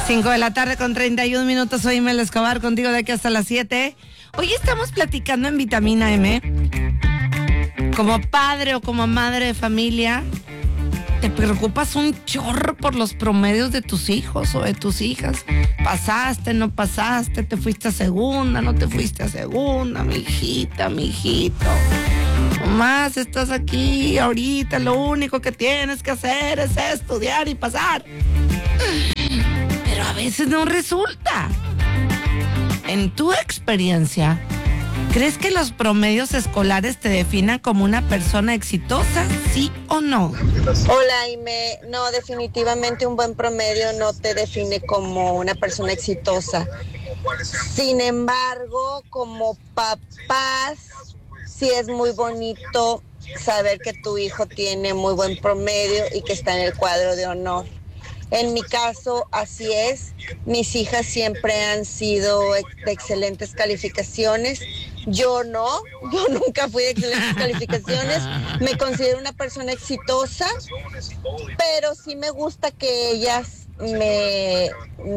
5:31 soy Mel Escobar, contigo de aquí hasta las 7. Hoy estamos platicando en Vitamina M. Como padre o como madre de familia, ¿te preocupas un chorro por los promedios de tus hijos o de tus hijas? ¿Pasaste, no pasaste? ¿Te fuiste a segunda, no te fuiste a segunda? Mi hijita, mi hijito. Nomás estás aquí ahorita, lo único que tienes que hacer es estudiar y pasar. Pero a veces no resulta. En tu experiencia, ¿crees que los promedios escolares te definan como una persona exitosa, sí o no? Hola, Aime. No, definitivamente un buen promedio no te define como una persona exitosa. Sin embargo, como papás, sí es muy bonito saber que tu hijo tiene muy buen promedio y que está en el cuadro de honor. En mi caso, así es. Mis hijas siempre han sido de excelentes calificaciones. Yo nunca fui de excelentes calificaciones. Me considero una persona exitosa, pero sí me gusta que ellas me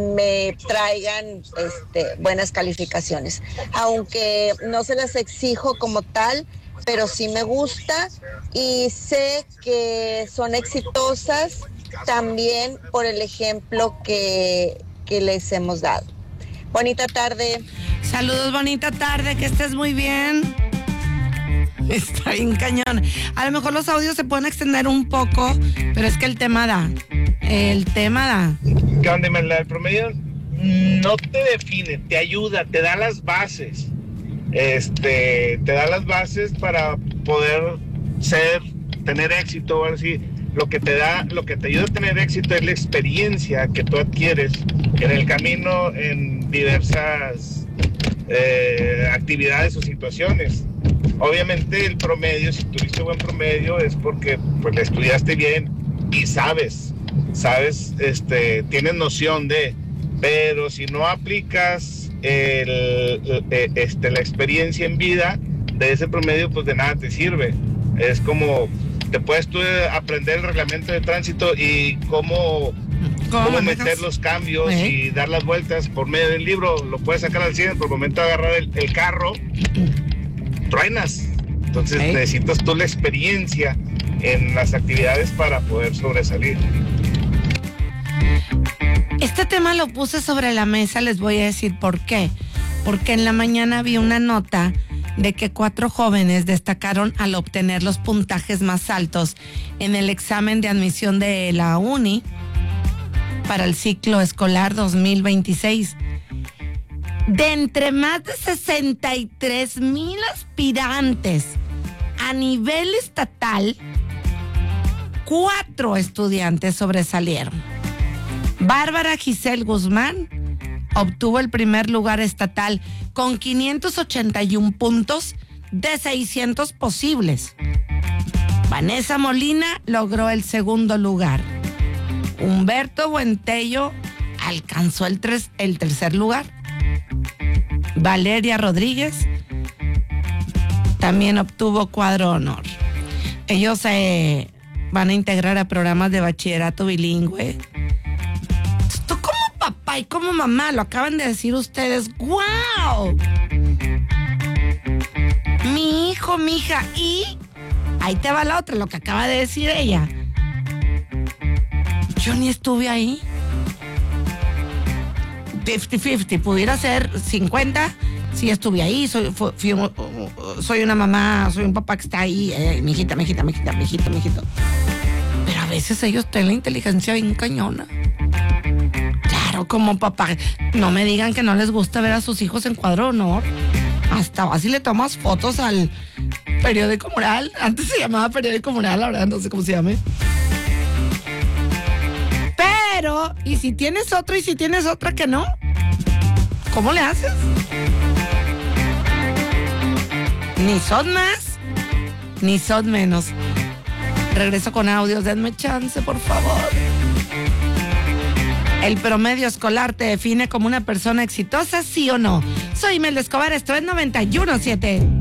traigan buenas calificaciones. Aunque no se las exijo como tal, pero sí me gusta y sé que son exitosas también por el ejemplo que les hemos dado. Bonita tarde. Saludos, bonita tarde, que estés muy bien. Está bien cañón. A lo mejor los audios se pueden extender un poco, pero es que el tema da. El tema da. ¿Qué onda, Mela? El promedio no te define, te ayuda, te da las bases. Te da las bases para poder tener éxito, ahora sí. Lo que te ayuda a tener éxito es la experiencia que tú adquieres en el camino en diversas actividades o situaciones. Obviamente el promedio, si tuviste buen promedio, es porque pues le estudiaste bien y sabes, tienes noción de, pero si no aplicas la experiencia en vida de ese promedio, pues de nada te sirve. Es como te puedes tú aprender el reglamento de tránsito y cómo meter los cambios y dar las vueltas por medio del libro. Lo puedes sacar al 100, por el momento de agarrar el carro, truenas. Entonces necesitas tú la experiencia en las actividades para poder sobresalir. Este tema lo puse sobre la mesa, les voy a decir por qué. Porque en la mañana vi una nota de que 4 jóvenes destacaron al obtener los puntajes más altos en el examen de admisión de la uni para el ciclo escolar 2026. De entre más de 63,000 aspirantes a nivel estatal, 4 estudiantes sobresalieron. Bárbara Giselle Guzmán obtuvo el primer lugar estatal con 581 puntos de 600 posibles. Vanessa Molina logró el segundo lugar. Humberto Buentello alcanzó el tercer lugar. Valeria Rodríguez también obtuvo cuadro honor. Ellos van a integrar a programas de bachillerato bilingüe. Tú como papá y como mamá, lo acaban de decir ustedes. ¡Guau! Mi hijo, mi hija, y ahí te va la otra, lo que acaba de decir ella. Yo ni estuve ahí. 50-50, pudiera ser 50. Sí estuve ahí, soy una mamá, soy un papá que está ahí, mijita. Pero a veces ellos tienen la inteligencia bien cañona. Claro, como papá, no me digan que no les gusta ver a sus hijos en cuadro de honor. Hasta vas y le tomas fotos al periódico Mural. Antes se llamaba periódico Mural, ahora no sé cómo se llame. Pero, ¿y si tienes otro y si tienes otra que no? ¿Cómo le haces? Ni son más, ni son menos. Regreso con audios, denme chance, por favor. ¿El promedio escolar te define como una persona exitosa, sí o no? Soy Mel Escobar, esto es 91.7.